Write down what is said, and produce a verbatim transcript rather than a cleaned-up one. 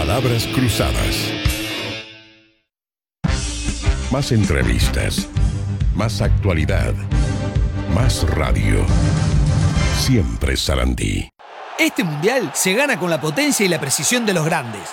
Palabras cruzadas. Más entrevistas. Más actualidad. Más radio. Siempre Sarandí. Este mundial se gana con la potencia y la precisión de los grandes.